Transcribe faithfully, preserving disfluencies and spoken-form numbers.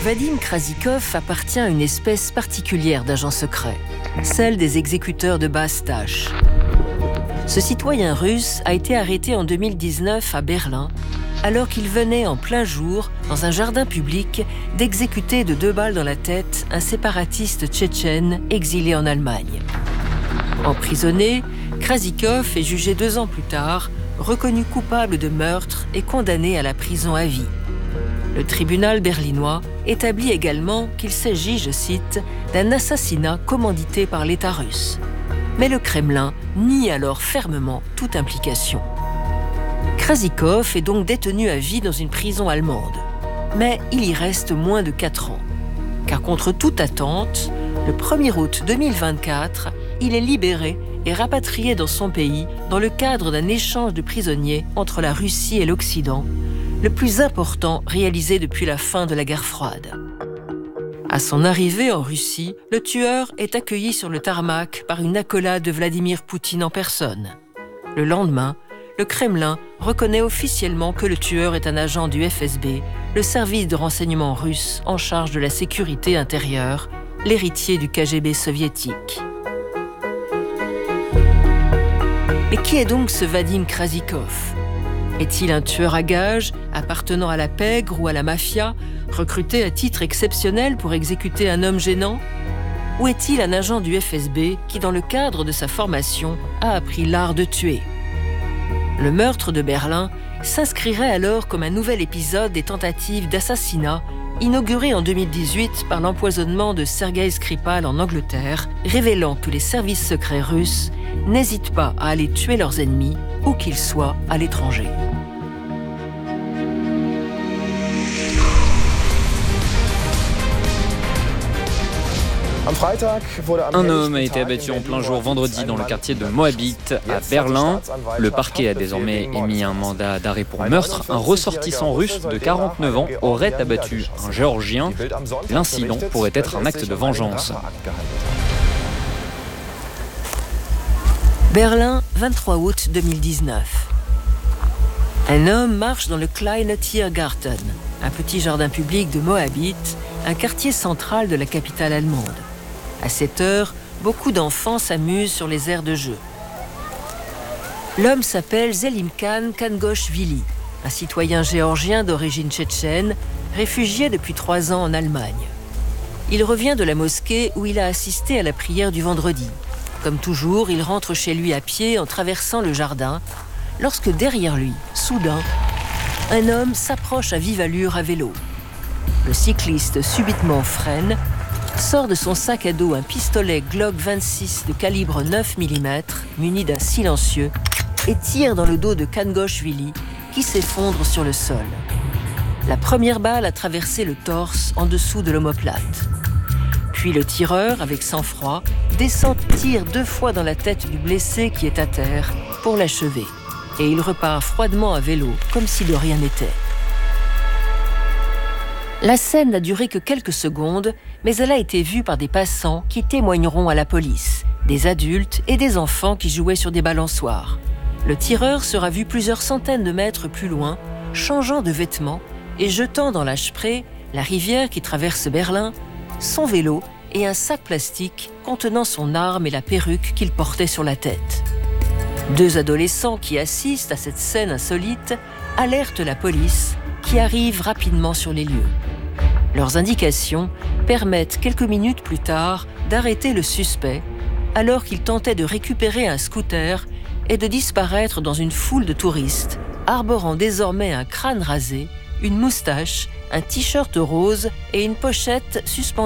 Vadim Krasikov appartient à une espèce particulière d'agents secrets, celle des exécuteurs de basse tâche. Ce citoyen russe a été arrêté en deux mille dix-neuf à Berlin, alors qu'il venait en plein jour, dans un jardin public, d'exécuter de deux balles dans la tête un séparatiste tchétchène exilé en Allemagne. Emprisonné, Krasikov est jugé deux ans plus tard, reconnu coupable de meurtre et condamné à la prison à vie. Le tribunal berlinois établit également qu'il s'agit, je cite, d'un assassinat commandité par l'État russe. Mais le Kremlin nie alors fermement toute implication. Krasikov est donc détenu à vie dans une prison allemande. Mais il y reste moins de quatre ans. Car contre toute attente, le premier août deux mille vingt-quatre, il est libéré et rapatrié dans son pays dans le cadre d'un échange de prisonniers entre la Russie et l'Occident, le plus important réalisé depuis la fin de la guerre froide. À son arrivée en Russie, le tueur est accueilli sur le tarmac par une accolade de Vladimir Poutine en personne. Le lendemain, le Kremlin reconnaît officiellement que le tueur est un agent du F S B, le service de renseignement russe en charge de la sécurité intérieure, l'héritier du K G B soviétique. Mais qui est donc ce Vadim Krasikov ? Est-il un tueur à gages, appartenant à la pègre ou à la mafia, recruté à titre exceptionnel pour exécuter un homme gênant ? Ou est-il un agent du F S B qui, dans le cadre de sa formation, a appris l'art de tuer ? Le meurtre de Berlin s'inscrirait alors comme un nouvel épisode des tentatives d'assassinat inaugurées en deux mille dix-huit par l'empoisonnement de Sergueï Skripal en Angleterre, révélant que les services secrets russes n'hésitent pas à aller tuer leurs ennemis, où qu'ils soient à l'étranger. Un homme a été abattu en plein jour vendredi dans le quartier de Moabit à Berlin. Le parquet a désormais émis un mandat d'arrêt pour meurtre. Un ressortissant russe de quarante-neuf ans aurait abattu un Géorgien. L'incident pourrait être un acte de vengeance. Berlin, vingt-trois août deux mille dix-neuf. Un homme marche dans le Kleine Tiergarten, un petit jardin public de Moabit, un quartier central de la capitale allemande. À cette heure, beaucoup d'enfants s'amusent sur les aires de jeu. L'homme s'appelle Zelimkhan Kangoshvili, un citoyen géorgien d'origine tchétchène, réfugié depuis trois ans en Allemagne. Il revient de la mosquée où il a assisté à la prière du vendredi. Comme toujours, il rentre chez lui à pied en traversant le jardin, lorsque derrière lui, soudain, un homme s'approche à vive allure à vélo. Le cycliste subitement freine, sort de son sac à dos un pistolet Glock vingt-six de calibre neuf millimètres, muni d'un silencieux, et tire dans le dos de Kangoshvili, qui s'effondre sur le sol. La première balle a traversé le torse en dessous de l'omoplate. Puis le tireur, avec sang-froid, descend, tire deux fois dans la tête du blessé qui est à terre pour l'achever. Et il repart froidement à vélo, comme si de rien n'était. La scène n'a duré que quelques secondes, mais elle a été vue par des passants qui témoigneront à la police, des adultes et des enfants qui jouaient sur des balançoires. Le tireur sera vu plusieurs centaines de mètres plus loin, changeant de vêtements et jetant dans la Spree, la rivière qui traverse Berlin, son vélo et un sac plastique contenant son arme et la perruque qu'il portait sur la tête. Deux adolescents qui assistent à cette scène insolite alertent la police qui arrive rapidement sur les lieux. Leurs indications permettent quelques minutes plus tard d'arrêter le suspect alors qu'il tentait de récupérer un scooter et de disparaître dans une foule de touristes, arborant désormais un crâne rasé, une moustache, un t-shirt rose et une pochette suspendue